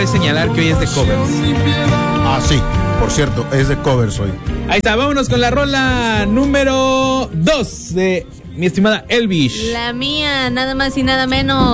Cabe señalar que hoy es de covers. Ah, sí, por cierto, es de covers hoy. Ahí está, vámonos con la rola número 2 de mi estimada Elvish. La mía, nada más y nada menos.